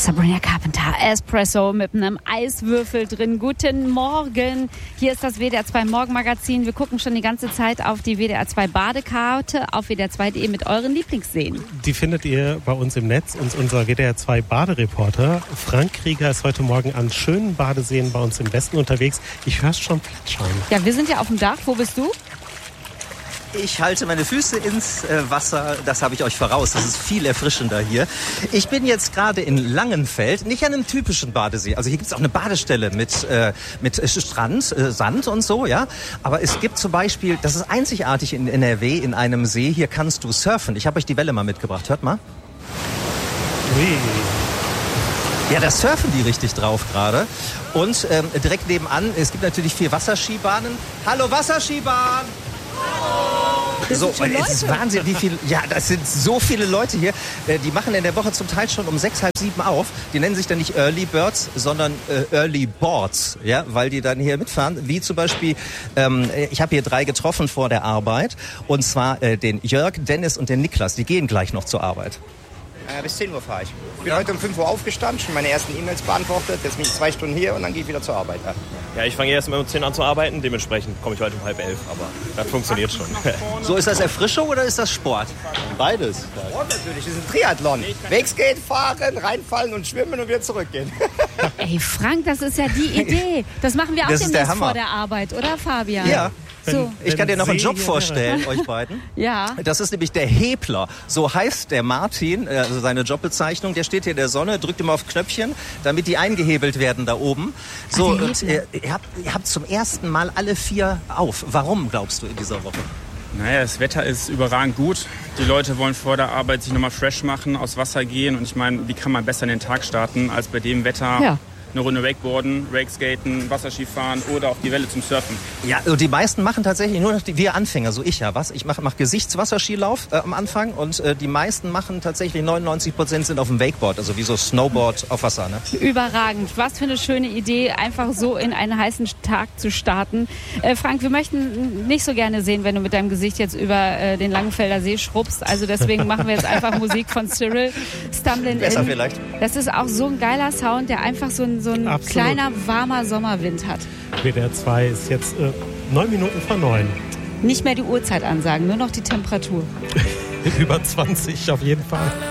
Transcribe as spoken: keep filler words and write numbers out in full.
Sabrina Carpenter, Espresso mit einem Eiswürfel drin. Guten Morgen. Hier ist das W D R zwei Morgenmagazin. Wir gucken schon die ganze Zeit auf die W D R zwei Badekarte auf W D R zwei punkt de mit euren Lieblingsseen. Die findet ihr bei uns im Netz. Und unser W D R zwei Badereporter Frank Krieger ist heute Morgen an schönen Badeseen bei uns im Westen unterwegs. Ich höre es schon plätschern. Ja, wir sind ja auf dem Dach. Wo bist du? Ich halte meine Füße ins äh, Wasser, das habe ich euch voraus, das ist viel erfrischender hier. Ich bin jetzt gerade in Langenfeld, nicht an einem typischen Badesee. Also hier gibt es auch eine Badestelle mit, äh, mit Strand, äh, Sand und so, ja. Aber es gibt zum Beispiel, das ist einzigartig in N R W, in einem See, hier kannst du surfen. Ich habe euch die Welle mal mitgebracht, hört mal. Ui. Ja, da surfen die richtig drauf gerade. Und ähm, direkt nebenan, es gibt natürlich vier Wasserskibahnen. Hallo Wasserskibahn! Das so, sind schon es ist Leute. Wahnsinn, wie viel. Ja, das sind so viele Leute hier. Äh, die machen in der Woche zum Teil schon um sechs, halb sieben auf. Die nennen sich dann nicht Early Birds, sondern äh, Early Boards, ja, weil die dann hier mitfahren. Wie zum Beispiel, ähm, ich habe hier drei getroffen vor der Arbeit. Und zwar äh, den Jörg, Dennis und den Niklas. Die gehen gleich noch zur Arbeit. Äh, bis zehn Uhr fahre ich. Ich bin heute um fünf Uhr aufgestanden, schon meine ersten E-Mails beantwortet. Jetzt bin ich zwei Stunden hier und dann gehe ich wieder zur Arbeit. Ja, ja ich fange erst mal um zehn an zu arbeiten. Dementsprechend komme ich heute um halb elf. Aber das funktioniert schon. So, ist das Erfrischung oder ist das Sport? Beides. Sport natürlich, das ist ein Triathlon. Wegsgehen, fahren, reinfallen und schwimmen und wieder zurückgehen. Ey, Frank, das ist ja die Idee. Das machen wir auch Das ist der demnächst Hammer. vor der Arbeit, oder Fabian? Ja. So. Ich kann dir noch einen See Job hier vorstellen, wäre. euch beiden. Ja. Das ist nämlich der Hebler. So heißt der Martin, also seine Jobbezeichnung. Der steht hier in der Sonne, drückt immer auf Knöpfchen, damit die eingehebelt werden da oben. So, Ah, der und ihr, ihr, habt, ihr habt zum ersten Mal alle vier auf. Warum, glaubst du, in dieser Woche? Naja, das Wetter ist überragend gut. Die Leute wollen vor der Arbeit sich nochmal fresh machen, aufs Wasser gehen. Und ich meine, wie kann man besser in den Tag starten, als bei dem Wetter Ja. eine Runde Wakeboarden, Wakeskaten, Wasserski fahren oder auf die Welle zum Surfen. Ja, also die meisten machen tatsächlich nur noch die, wir Anfänger, so ich ja was. Ich mache mach Gesichtswasserskilauf äh, am Anfang und äh, die meisten machen tatsächlich, neunundneunzig Prozent sind auf dem Wakeboard, also wie so Snowboard auf Wasser, ne? Überragend. Was für eine schöne Idee, einfach so in einen heißen Tag zu starten. Äh, Frank, wir möchten nicht so gerne sehen, wenn du mit deinem Gesicht jetzt über äh, den Langenfelder See schrubbst. Also deswegen machen wir jetzt einfach Musik von Cyril. Stumbling Besser in. vielleicht. Das ist auch so ein geiler Sound, der einfach so ein, so ein Absolut. kleiner, warmer Sommerwind hat. W D R zwei ist jetzt äh, neun Minuten vor neun. Nicht mehr die Uhrzeit ansagen, nur noch die Temperatur. Über zwanzig auf jeden Fall.